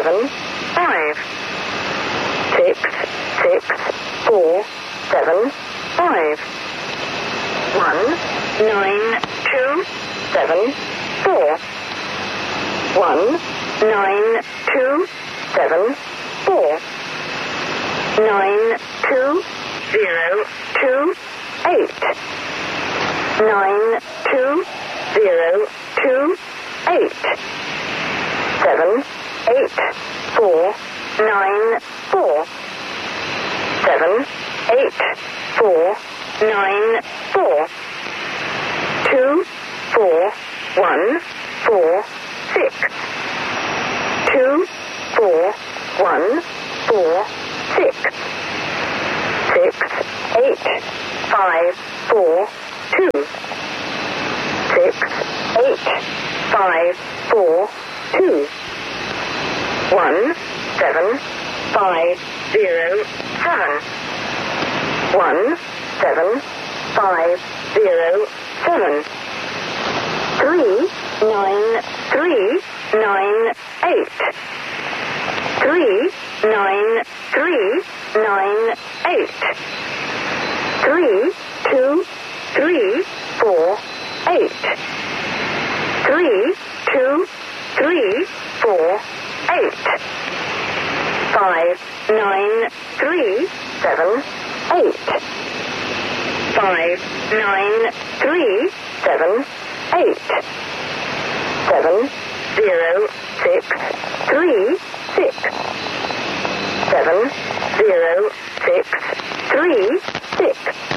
7 5 6 6 4 7 5 1 9 2 7 4 1 9 2 7 4 9 2 0 2 8 9 2 0 2 8 7 8 4 9 4 7 8 4 9 4 2 4 1 4 6 2 4 1 4 6 6 8 5 4 2 6 8 5 4 2 1 7 5 0 7 1 7 5 0 7 3 9 3 9 8 3 9 3 9 8 3 2 3 4 8 3 2 3 4 8 5 9 3 7 8 5 9 3 7 8 7 0 6 3 6 7 0 6 3 6